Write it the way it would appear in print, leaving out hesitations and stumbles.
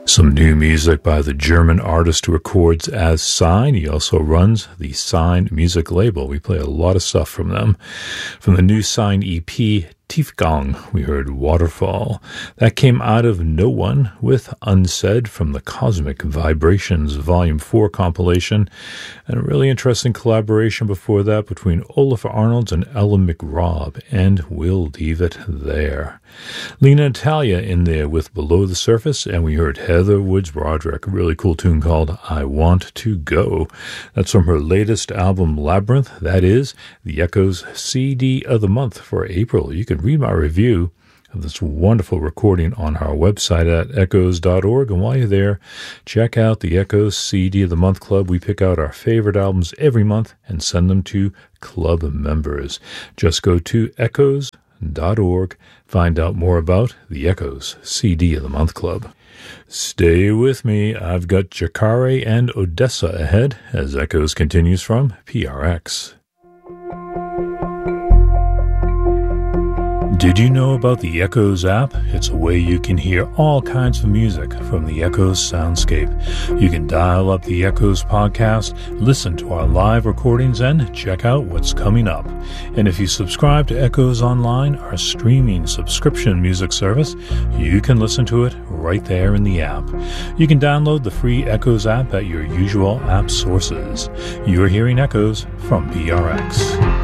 Some new music by the German artist who records as Sign. He also runs the Sign music label. We play a lot of stuff from them. From the new Sign EP, Tiefgang, we heard Waterfall. That came out of No One with Unsaid from the Cosmic Vibrations Volume 4 compilation. And a really interesting collaboration before that between Olaf Arnolds and Ella McRobb. And we'll leave it there. Lena Italia in there with Below the Surface, and we heard Heather Woods Broderick, a really cool tune called I Want to Go. That's from her latest album Labyrinth. That is the Echoes CD of the month for April. You can read my review of this wonderful recording on our website at echoes.org. And while you're there, check out the Echoes CD of the Month Club. We pick out our favorite albums every month and send them to club members. Just go to echoes.org. Find out more about the Echoes CD of the Month Club. Stay with me. I've got Jacare and Odessa ahead as Echoes continues from PRX. Did you know about the Echoes app? It's a way you can hear all kinds of music from the Echoes soundscape. You can dial up the Echoes podcast, listen to our live recordings, and check out what's coming up. And if you subscribe to Echoes Online, our streaming subscription music service, you can listen to it right there in the app. You can download the free Echoes app at your usual app sources. You're hearing Echoes from PRX.